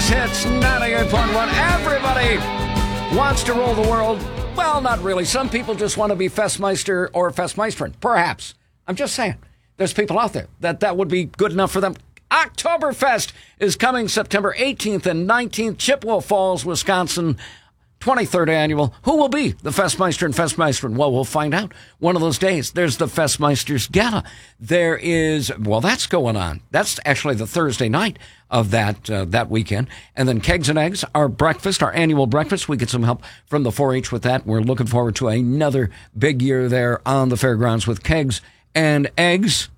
Greatest Hits 98.1. Everybody wants to rule the world. Well, not really. Some people just want to be Festmeister or Festmeisterin. Perhaps. I'm just saying. There's people out there that would be good enough for them. Oktoberfest is coming September 18th and 19th. Chippewa Falls, Wisconsin. 23rd annual. Who will be the Festmeister and Festmeisterin? Well, we'll find out one of those days. There's the Festmeisters Gala. There is, well, that's going on. That's actually the Thursday night of that weekend. And then Kegs and Eggs, our breakfast, our annual breakfast. We get some help from the 4-H with that. We're looking forward to another big year there on the fairgrounds with Kegs and Eggs.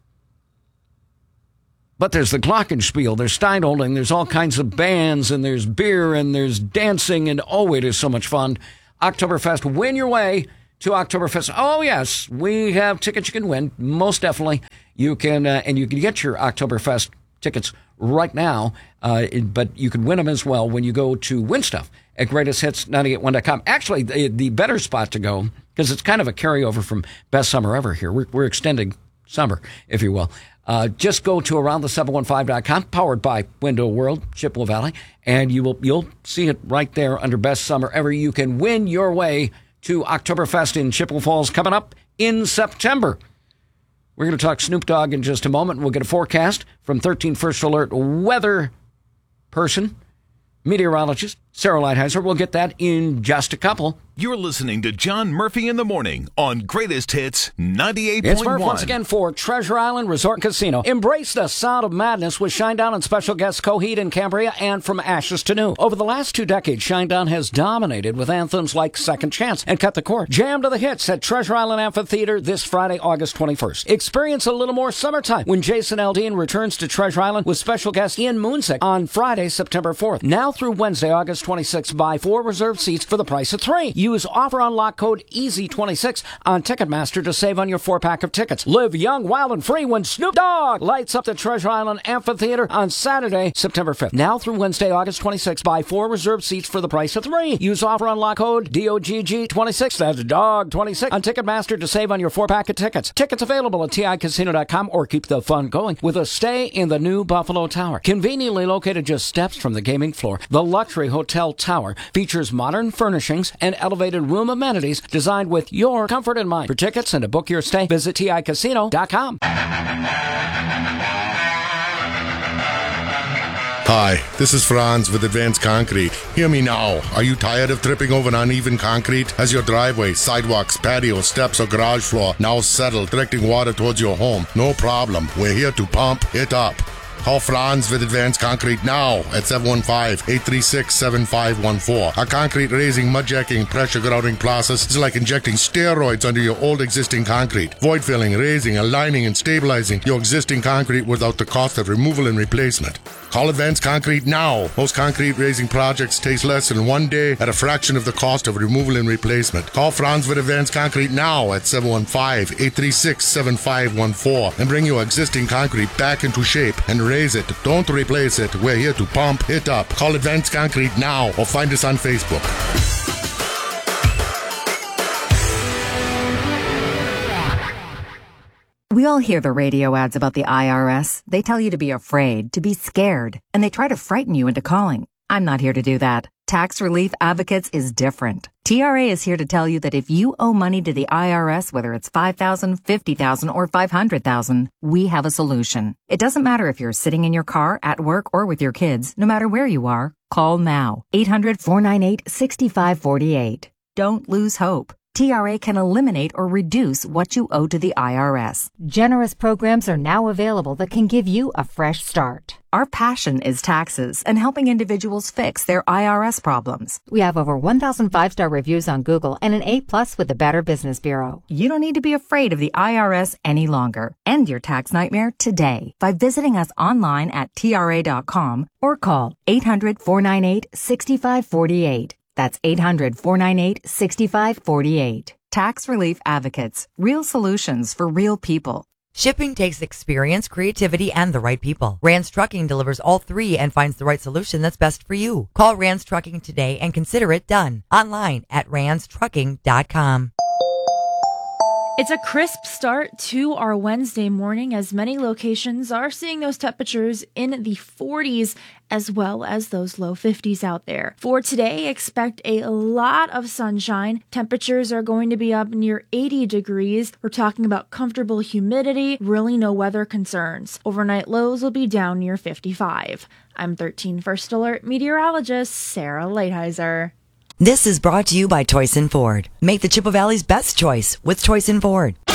But there's the Glockenspiel, there's Steinholding, there's all kinds of bands, and there's beer, and there's dancing, and oh, it is so much fun. Oktoberfest, win your way to Oktoberfest. Oh, yes, we have tickets you can win, most definitely. You can, and you can get your Oktoberfest tickets right now, but you can win them as well when you go to win stuff at greatesthits981.com. Actually, the better spot to go, because it's kind of a carryover from Best Summer Ever here. We're extending summer, if you will. Just go to aroundthe715.com, powered by Window World, Chippewa Valley, and you'll see it right there under Best Summer Ever. You can win your way to Oktoberfest in Chippewa Falls coming up in September. We're going to talk Snoop Dogg in just a moment. We'll get a forecast from 13 First Alert weather person, meteorologist Sarah Lighthizer. We'll get that in just a couple. You're listening to John Murphy in the Morning on Greatest Hits 98.1. It's Murph once again for Treasure Island Resort Casino. Embrace the sound of madness with Shinedown and special guests Coheed and Cambria and From Ashes to New. Over the last 2 decades, Shinedown has dominated with anthems like Second Chance and Cut the Cord. Jam to the hits at Treasure Island Amphitheater this Friday, August 21st. Experience a little more summertime when Jason Aldean returns to Treasure Island with special guest Ian Moonsick on Friday, September 4th. Now through Wednesday, August 26th, buy 4 reserved seats for the price of 3. Use offer unlock code EASY26 on Ticketmaster to save on your 4-pack of tickets. Live young, wild, and free when Snoop Dogg lights up the Treasure Island Amphitheater on Saturday, September 5th. Now through Wednesday, August 26th, buy 4 reserved seats for the price of 3. Use offer unlock code DOGG26, that's DOG26, on Ticketmaster to save on your 4-pack of tickets. Tickets available at TICasino.com or keep the fun going with a stay in the new Buffalo Tower. Conveniently located just steps from the gaming floor, the luxury hotel tower features modern furnishings and elevated room amenities designed with your comfort in mind. For tickets and to book your stay, visit TICasino.com. Hi, this is Franz with Advanced Concrete. Hear me now. Are you tired of tripping over uneven concrete? Has your driveway, sidewalks, patio, steps, or garage floor now settled, directing water towards your home? No problem. We're here to pump it up. Call Franz with Advanced Concrete now at 715-836-7514. Our concrete raising, mud jacking, pressure grouting process is like injecting steroids under your old existing concrete. Void filling, raising, aligning, and stabilizing your existing concrete without the cost of removal and replacement. Call Advanced Concrete now. Most concrete raising projects take less than 1 day at a fraction of the cost of removal and replacement. Call Franz with Advanced Concrete now at 715-836-7514 and bring your existing concrete back into shape and raise it. Don't replace it. We're here to pump it up. Call Advanced Concrete now or find us on Facebook. We all hear the radio ads about the IRS. They tell you to be afraid, to be scared, and they try to frighten you into calling. I'm not here to do that. Tax Relief Advocates is different. TRA is here to tell you that if you owe money to the IRS, whether it's $5,000, $50,000, or $500,000, we have a solution. It doesn't matter if you're sitting in your car, at work, or with your kids. No matter where you are, call now. 800-498-6548. Don't lose hope. TRA can eliminate or reduce what you owe to the IRS. Generous programs are now available that can give you a fresh start. Our passion is taxes and helping individuals fix their IRS problems. We have over 1,000 5-star reviews on Google and an A+ with the Better Business Bureau. You don't need to be afraid of the IRS any longer. End your tax nightmare today by visiting us online at TRA.com or call 800-498-6548. That's 800-498-6548. Tax Relief Advocates. Real solutions for real people. Shipping takes experience, creativity, and the right people. Rand's Trucking delivers all 3 and finds the right solution that's best for you. Call Rand's Trucking today and consider it done. Online at randstrucking.com. It's a crisp start to our Wednesday morning as many locations are seeing those temperatures in the 40s as well as those low 50s out there. For today, expect a lot of sunshine. Temperatures are going to be up near 80 degrees. We're talking about comfortable humidity, really no weather concerns. Overnight lows will be down near 55. I'm 13 First Alert meteorologist Sarah Lighthizer. This is brought to you by Toyson Ford. Make the Chippewa Valley's best choice with Toyson Ford.